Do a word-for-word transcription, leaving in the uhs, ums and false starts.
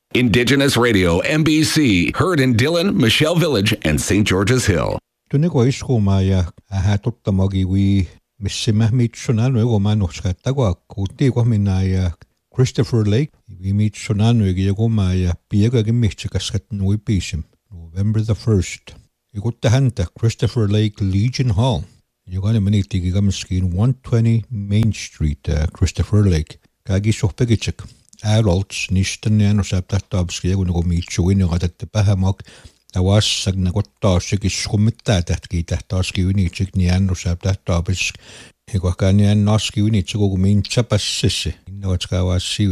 Indigenous Radio, M B C, heard in Dillon, Michelle Village, and Saint George's Hill. Tuniko iskuma ja hätuttamagi kui missä mitsunanu ego manuskattago kuutti minä ja Christopher Lake vi mitsunanu ja kuma ja piegagi mitsikas nui pisim November the first. Ikutta häntä Christopher Lake Legion Hall. Jokani menittikin kamskin one twenty Main Street uh, Christopher Lake. Kagi sohpegitsek. Adults nisten ja no saaptahtaapski joku niinku mitsuin joka tätte pähämak. Tawasag na kottaasik iskummittaa tähtki tähtaaski ynitsik niin no saaptahtaapis. Ego kani naski ynitsik koko mintsa passisse. Innovatska wassi